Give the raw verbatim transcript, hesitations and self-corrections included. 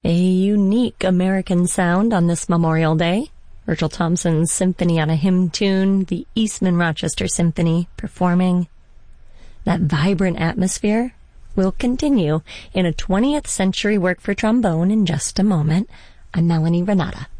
A unique American sound on this Memorial Day. Virgil Thompson's Symphony on a Hymn Tune, the Eastman Rochester Symphony performing. That vibrant atmosphere will continue in a twentieth century work for trombone in just a moment. I'm Melanie Renata.